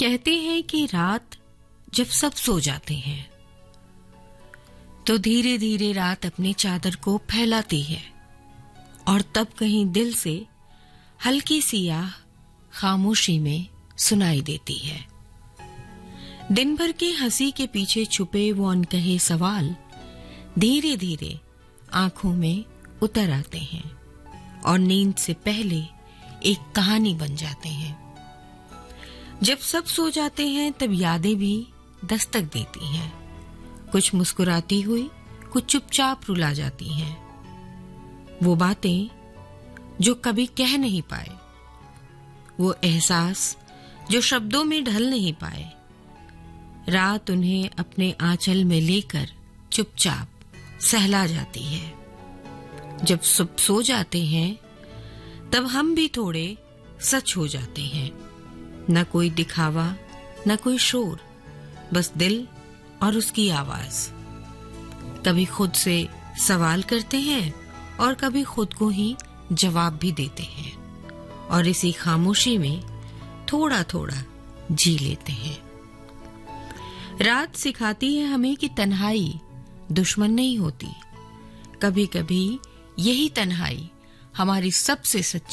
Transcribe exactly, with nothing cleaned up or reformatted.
कहते हैं कि रात जब सब सो जाते हैं तो धीरे धीरे रात अपनी चादर को फैलाती है और तब कहीं दिल से हल्की सी आह खामोशी में सुनाई देती है। दिन भर की हंसी के पीछे छुपे वो अनकहे सवाल धीरे धीरे आंखों में उतर आते हैं और नींद से पहले एक कहानी बन जाते हैं। जब सब सो जाते हैं तब यादें भी दस्तक देती हैं, कुछ मुस्कुराती हुई, कुछ चुपचाप रुला जाती हैं। वो बातें जो कभी कह नहीं पाए, वो एहसास जो शब्दों में ढल नहीं पाए, रात उन्हें अपने आंचल में लेकर चुपचाप सहला जाती है। जब सब सो जाते हैं तब हम भी थोड़े सच हो जाते हैं। न कोई दिखावा, न कोई शोर, बस दिल और उसकी आवाज। कभी खुद से सवाल करते हैं और कभी खुद को ही जवाब भी देते हैं और इसी खामोशी में थोड़ा थोड़ा जी लेते हैं। रात सिखाती है हमें कि तन्हाई दुश्मन नहीं होती, कभी कभी यही तन्हाई हमारी सबसे सच्ची